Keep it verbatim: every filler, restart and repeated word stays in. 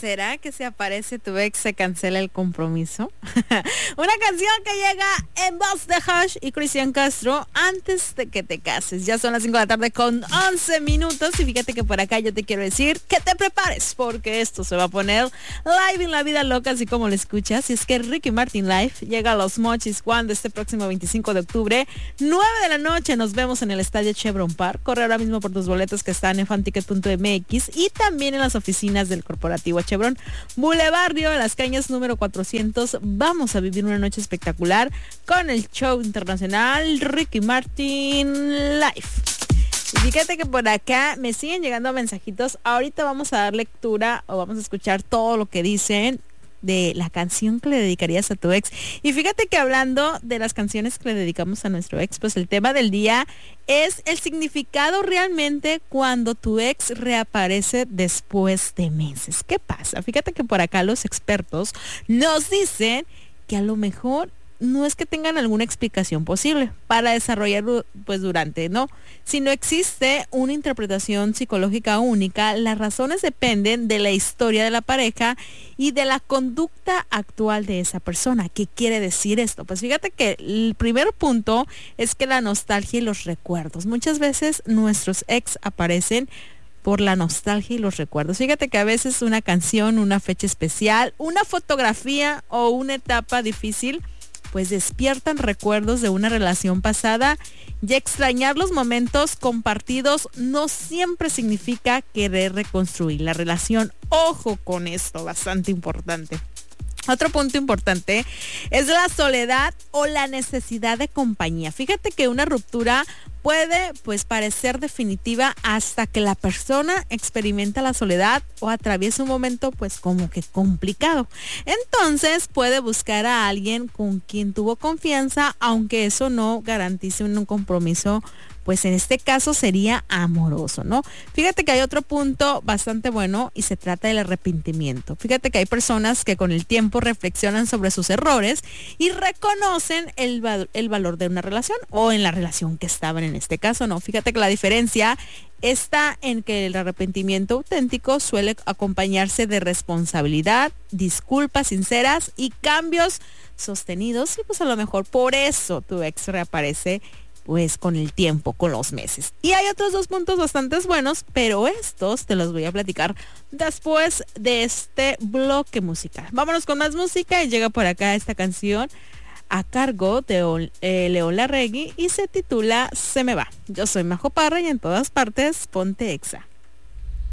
¿Será que si aparece tu ex se cancela el compromiso? Una canción que llega en voz de Hush y Cristian Castro antes de que te cases. Ya son las cinco de la tarde con once minutos y fíjate que por acá yo te quiero decir que te prepares porque esto se va a poner live en la vida loca, así como lo escuchas. Y es que Ricky Martin Live llega a Los Mochis cuando este próximo veinticinco de octubre, nueve de la noche. Nos vemos en el estadio Chevron Park. Corre ahora mismo por tus boletos que están en fanticket punto m x y también en las oficinas del corporativo Chevron, Boulevard Río de las Cañas número cuatrocientos. Vamos a vivir una noche espectacular con el show internacional Ricky Martin Live. Y fíjate que por acá me siguen llegando mensajitos. Ahorita vamos a dar lectura o vamos a escuchar todo lo que dicen de la canción que le dedicarías a tu ex. Y fíjate que hablando de las canciones que le dedicamos a nuestro ex, pues el tema del día es el significado realmente cuando tu ex reaparece después de meses. ¿Qué pasa? Fíjate que por acá los expertos nos dicen que a lo mejor no es que tengan alguna explicación posible para desarrollarlo pues durante, ¿no? Si no existe una interpretación psicológica única, las razones dependen de la historia de la pareja y de la conducta actual de esa persona. ¿Qué quiere decir esto? Pues fíjate que el primer punto es que la nostalgia y los recuerdos. Muchas veces nuestros ex aparecen por la nostalgia y los recuerdos. Fíjate que a veces una canción, una fecha especial, una fotografía o una etapa difícil pues despiertan recuerdos de una relación pasada, y extrañar los momentos compartidos no siempre significa querer reconstruir la relación. Ojo con esto, bastante importante. Otro punto importante es la soledad o la necesidad de compañía. Fíjate que una ruptura puede pues parecer definitiva hasta que la persona experimenta la soledad o atraviesa un momento pues como que complicado. Entonces puede buscar a alguien con quien tuvo confianza, aunque eso no garantice un compromiso, pues en este caso sería amoroso, ¿no? Fíjate que hay otro punto bastante bueno y se trata del arrepentimiento. Fíjate que hay personas que con el tiempo reflexionan sobre sus errores y reconocen el, val- el valor de una relación o en la relación que estaban en este caso, ¿no? Fíjate que la diferencia está en que el arrepentimiento auténtico suele acompañarse de responsabilidad, disculpas sinceras y cambios sostenidos, y pues a lo mejor por eso tu ex reaparece pues con el tiempo, con los meses. Y hay otros dos puntos bastante buenos, pero estos te los voy a platicar después de este bloque musical. Vámonos con más música y llega por acá esta canción a cargo de eh, León Larregui y se titula Se me va. Yo soy Majo Parra y en todas partes ponte Exa.